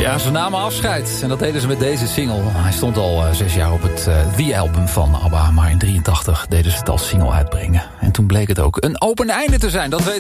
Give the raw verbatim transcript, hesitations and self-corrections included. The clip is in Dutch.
Ja, ze namen afscheid. En dat deden ze met deze single. Hij stond al uh, zes jaar op het uh, The-album van ABBA. Maar in drieëntachtig deden ze het als single uitbrengen. En toen bleek het ook een open einde te zijn. Dat weten we.